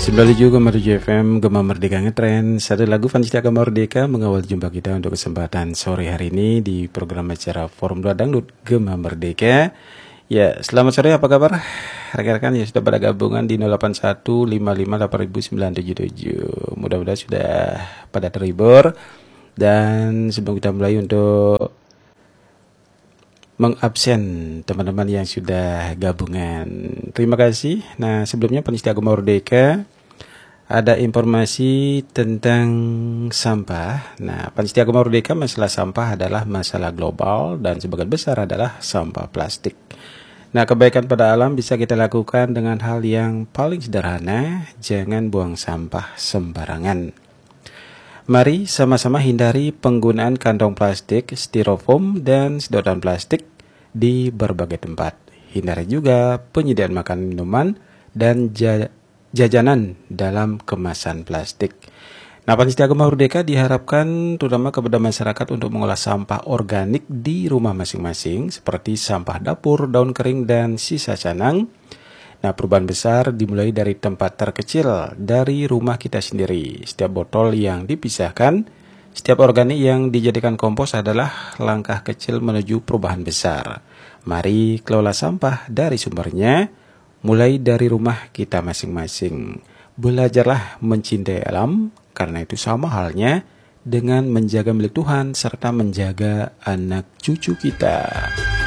97,7 FM Gema Merdeka Ngetrend. Satu lagu Vanista Gema Merdeka mengawal jumpa kita untuk kesempatan sore hari ini di program acara Forum 2 Dangdut Gema Merdeka. Ya, selamat sore, apa kabar? Rekan-rekan ya sudah pada gabungan di 081558977. Mudah-mudahan sudah pada terhibur. Dan sebelum kita mulai untuk mengabsen teman-teman yang sudah gabungan, terima kasih. Nah, sebelumnya Penista Gema Merdeka ada informasi tentang sampah. Nah, Penista Gema Merdeka, masalah sampah adalah masalah global dan sebagian besar adalah sampah plastik. Nah, kebaikan pada alam bisa kita lakukan dengan hal yang paling sederhana, jangan buang sampah sembarangan. Mari sama-sama hindari penggunaan kantong plastik, styrofoam, dan sedotan plastik di berbagai tempat. Hindari juga penyediaan makanan minuman dan jajanan dalam kemasan plastik. Nah, Penista Gema Merdeka diharapkan terutama kepada masyarakat untuk mengolah sampah organik di rumah masing-masing seperti sampah dapur, daun kering, dan sisa canang. Nah, perubahan besar dimulai dari tempat terkecil, dari rumah kita sendiri. Setiap botol yang dipisahkan, setiap organik yang dijadikan kompos adalah langkah kecil menuju perubahan besar. Mari kelola sampah dari sumbernya, mulai dari rumah kita masing-masing. Belajarlah mencintai alam, karena itu sama halnya dengan menjaga milik Tuhan serta menjaga anak cucu kita.